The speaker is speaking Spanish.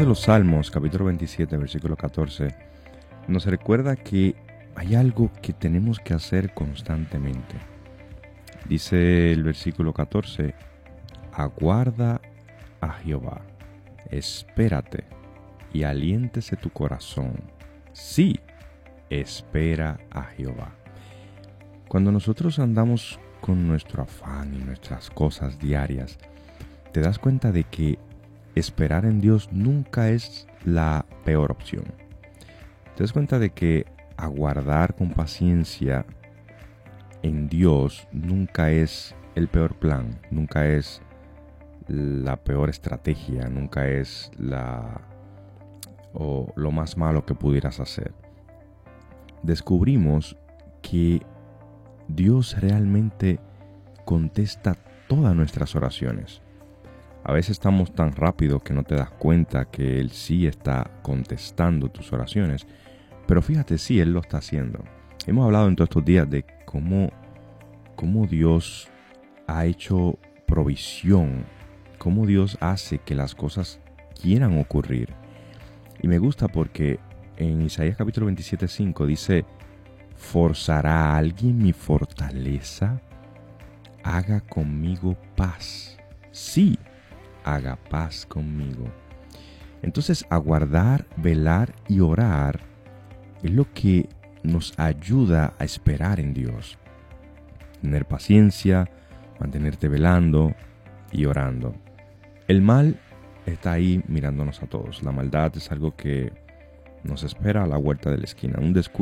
los Salmos, capítulo 27, versículo 14, nos recuerda que hay algo que tenemos que hacer constantemente. Dice el versículo 14, aguarda a Jehová, espérate y aliéntese tu corazón. Sí, espera a Jehová. Cuando nosotros andamos con nuestro afán y nuestras cosas diarias, te das cuenta de que esperar en Dios nunca es la peor opción. Te das cuenta de que aguardar con paciencia en Dios nunca es el peor plan, nunca es la peor estrategia, nunca es lo más malo que pudieras hacer. Descubrimos que Dios realmente contesta todas nuestras oraciones. A veces estamos tan rápido que no te das cuenta que Él sí está contestando tus oraciones, pero fíjate, sí, Él lo está haciendo. Hemos hablado en todos estos días de cómo Dios ha hecho provisión, cómo Dios hace que las cosas quieran ocurrir. Y me gusta porque en Isaías capítulo 27:5 dice, ¿forzará a alguien mi fortaleza? Haga conmigo paz. Sí, haga paz conmigo. Entonces, aguardar, velar y orar es lo que nos ayuda a esperar en Dios. Tener paciencia, mantenerte velando y orando. El mal está ahí mirándonos a todos. La maldad es algo que nos espera a la vuelta de la esquina. Un descuido